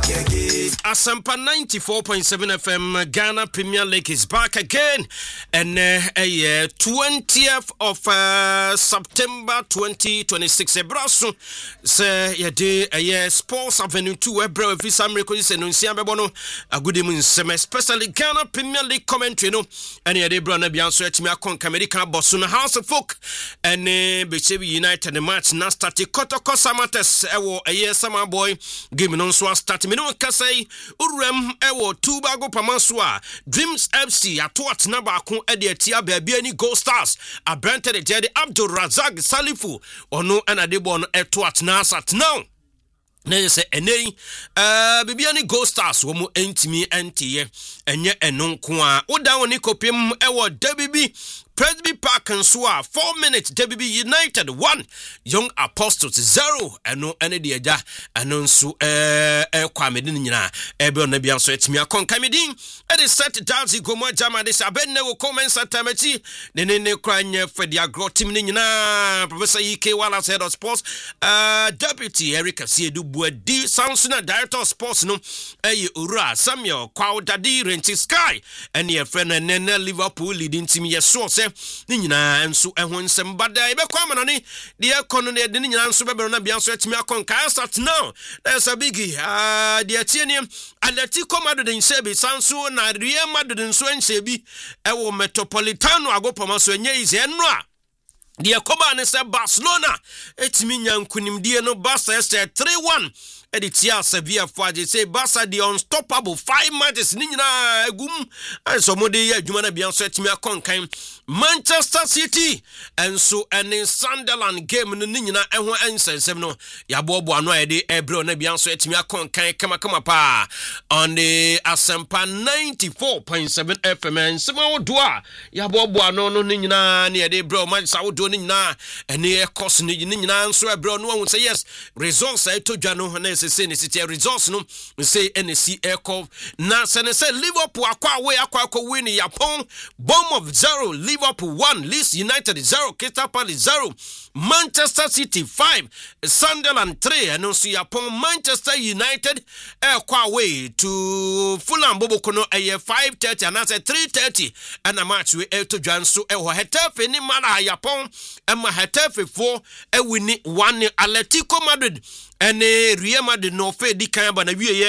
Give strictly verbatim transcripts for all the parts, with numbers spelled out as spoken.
Asampa ninety-four point seven F M, Ghana Premier League is back again, and uh, uh, twentieth of uh, September twenty twenty-six. Ebraso say ya de uh, Sports Avenue two ebra of this America is enuncia bebono agudimu nsem, especially Ghana Premier League commentary no, and ya de bra na bianso etimi akon American boss no House of Folk, and uh, Bechebi United the match na start Kotoko Samates ewo uh, sama boy game no so start me no kasai Urem ewo Tubago Pamaswa Dreams F C atwat na ba ko e de atia baabi ani Gold Stars abrante de Jedi Abdul Razak Salifu ono ana de bon etwat na sat now na yese enei eh bibiani Gold Stars wo mu entimi entiye enye enonko a oda woni kopim ewo W B Presby Park and Swa, four minutes, W B United, one, Young Apostles, zero, and no any dia, and no so, eh, eh, Quamedina, Ebon Nebian, so it's me a con Camedin, and it's set Darcy Goma Jama, this Abene will commence at Tamati, the Nene crying for the agro team Nina, Professor E K Wallace, head of sports, uh, Deputy Eric C. Dubois, D. Samson, Director of Sports, no, eh, Ura, Samuel, Kwao Dadi, Renty Sky, and your friend and Nene Liverpool leading to me a source. Nina and so and when some bad day be kwamani the economy de nina so be na bia so etimi akon kan start now there's a biggie ah the atienium Atletico Madrid in sebi sanso na Real Madrid nso ensebi e wo Metropolitano agopoma so enye ize enra the Koba ne se Barcelona etimi nyankunimdie no Barca three one Editia Sevilla Faje say Barca the unstoppable five matches nina egum and so mode ya adwuma bia so etimi akon kan Manchester City and so and in Sunderland game no nina ehho ensensem no ya bobo ano ede ebro na bia so etimi akon kan kama kama pa on the Asampa ninety-four point seven F M and sema do a ya bobo ano no nina na ede bro Manchester wodo nina ene e cost nina so ebro no won say yes results I to dwa no na say ne city results no say N C Echo na say say Liverpool akwa we akwa akwa win Japan bomb of zero Liverpool one Leeds United zero Crystal Palace zero Manchester City five Sunderland three and also Japan Manchester United akwa way to Fulham Bobo kono eh five thirty and say three thirty and a match we to Jan so eh Hetafe ni mala Japan and ma Hetafe four e win one Atletico Madrid and uh, Real Madrid no fe di kan ba na wiye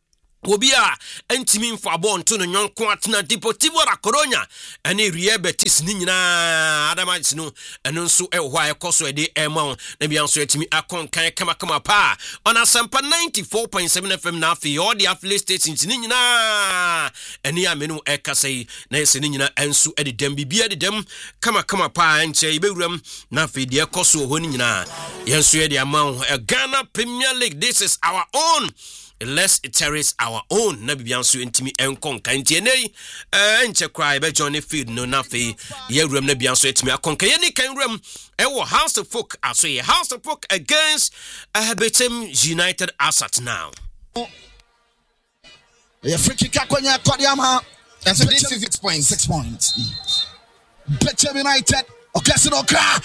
Obia entimi mfa bon to no nyonko atena Deportivo La Coruña ene Real Betis ni nyina adamats no eno nso e hwa ekoso e de ema na bia nso etimi akon kan kama kama pa on Asampa ninety-four point seven F M na afi all the affiliate stations ni nyina ene amenu e kasai na ese ni nyina enso e de dem bibia de dem kama kama pa enche ibewuram na afi de ekoso ho ni nyina yenso e de ama Ghana Premier League. This is our own. Let's terrace our own na bibianso intimi enkon kantie nei eh enche cry be Johnny Field no na fe ye wram na bianso etimi akon kan ye ni kan wram e wo House of Folk aso ye House of Folk against uh, Betem United Asset now ye free kick akonya Kodiama and so this is six points six points Betem United okay no cry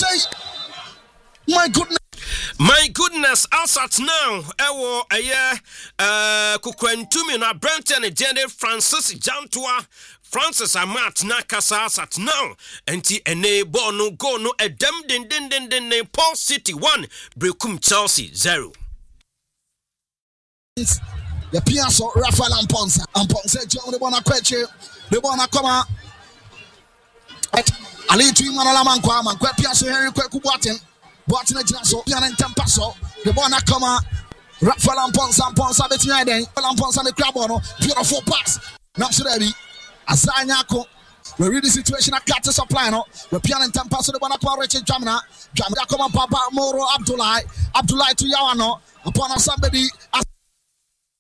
my goodness My goodness, Asat now, ewo aye, uh, kukwentumi na Brenton Jende Francis Jantua, Francis Amat na kasa Asat now, enti ene bono go no edem din din din din din Paul City one, Brekum Chelsea zero. The Piasso Rafael Amponsa, Amponsa John the bona kweche, the bona koma. Ali tu ngana man kwa man kwa Piasso Henry kwa kubwaten. Boatin Jaso, Pian and Tempaso, the Bona Coma, Rafael Amponsa, Amponsa, between them, Amponsa, the Crabono, beautiful pass. Not so ready. Asanyako, we read the situation at Catus Soplano, the Pian and Tempaso, the Bona Richard Jamna, Jamna Coma Papa, Moro, Abdullah, Abdullah to Yawano, upon somebody.